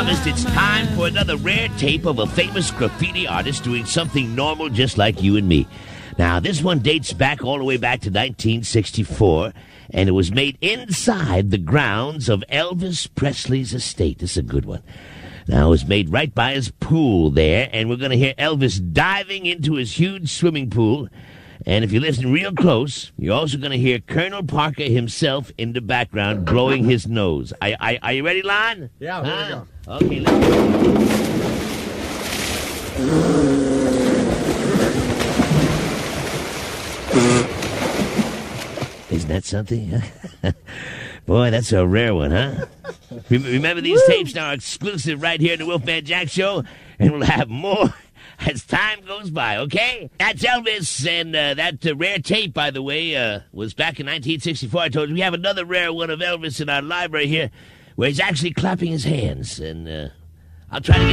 promised, it's time for another rare tape of a famous graffiti artist doing something normal just like you and me. Now, this one dates back all the way back to 1964, and it was made inside the grounds of Elvis Presley's estate. This is a good one. Now, it was made right by his pool there, and we're going to hear Elvis diving into his huge swimming pool. And if you listen real close, you're also going to hear Colonel Parker himself in the background blowing his nose. Are you ready, Lon? Yeah, here we go. Okay, let's go. Isn't that something? Boy, that's a rare one, huh? Remember, these tapes now are exclusive right here in the Wolfman Jack Show, and we'll have more as time goes by, okay? That's Elvis, and that rare tape, by the way, was back in 1964. I told you we have another rare one of Elvis in our library here, where he's actually clapping his hands, and I'll try to get